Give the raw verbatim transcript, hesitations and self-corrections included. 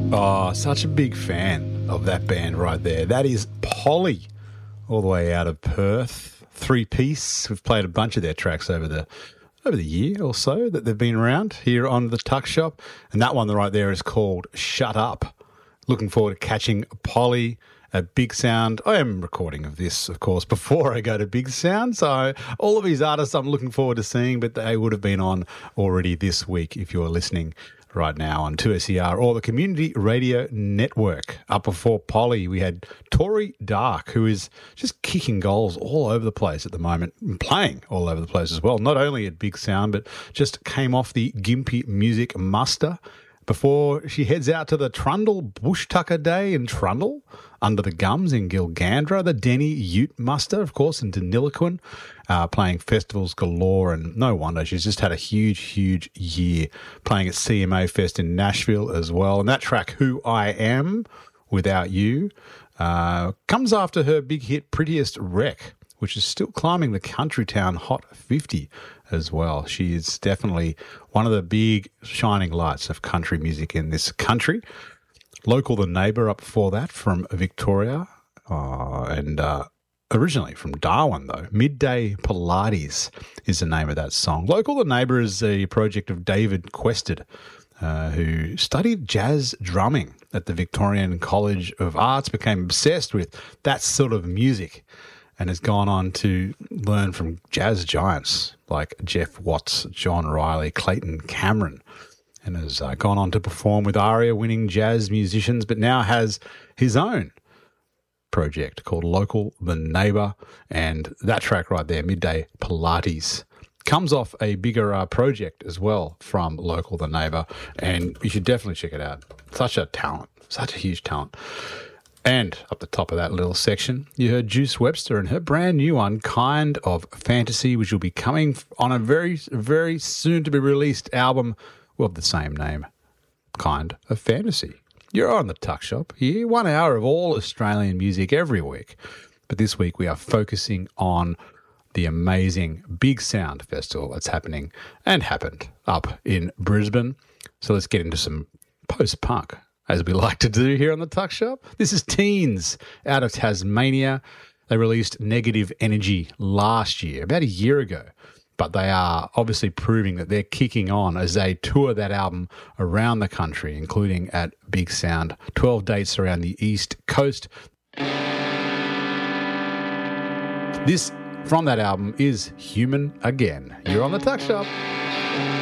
Oh, such a big fan of that band right there. That is Polly, all the way out of Perth. Three Piece. We've played a bunch of their tracks over the over the year or so that they've been around here on the Tuck Shop. And that one right there is called Shut Up. Looking forward to catching Polly at Big Sound. I am recording of this, of course, before I go to Big Sound. So all of these artists I'm looking forward to seeing, but they would have been on already this week if you're listening right now on two S E R or the Community Radio Network. Up before Polly, we had Tori Dark, who is just kicking goals all over the place at the moment, and playing all over the place as well, not only at Big Sound, but just came off the Gympie Music Muster before she heads out to the Trundle Bush Tucker Day in Trundle, Under the Gums in Gilgandra, the Denny Ute Muster, of course, in Deniliquin, uh, playing festivals galore, and no wonder she's just had a huge, huge year playing at C M A Fest in Nashville as well. And that track, Who I Am Without You, uh, comes after her big hit Prettiest Wreck, which is still climbing the Countrytown Hot fifty as well. She is definitely one of the big shining lights of country music in this country. Local The Neighbour up before that from Victoria, uh, and uh, originally from Darwin, though. Midday Pilates is the name of that song. Local The Neighbour is a project of David Quested, uh, who studied jazz drumming at the Victorian College of Arts, became obsessed with that sort of music, and has gone on to learn from jazz giants like Jeff Watts, John Riley, Clayton Cameron, and has uh, gone on to perform with ARIA-winning jazz musicians, but now has his own project called Local The Neighbour, and that track right there, Midday Pilates, comes off a bigger uh, project as well from Local The Neighbour, and you should definitely check it out. Such a talent, such a huge talent. And up the top of that little section, you heard Juice Webster and her brand new one, Kind of Fantasy, which will be coming on a very, very soon to be released album of the same name, Kind of Fantasy. You're on the Tuck Shop here, one hour of all Australian music every week. But this week we are focusing on the amazing Big Sound Festival that's happening and happened up in Brisbane. So let's get into some post-punk, as we like to do here on the Tuck Shop. This is Teens out of Tasmania. They released Negative Energy last year, about a year ago, but they are obviously proving that they're kicking on as they tour that album around the country, including at Big Sound. twelve dates around the East Coast. This, from that album, is Human Again. You're on the Tuck Shop.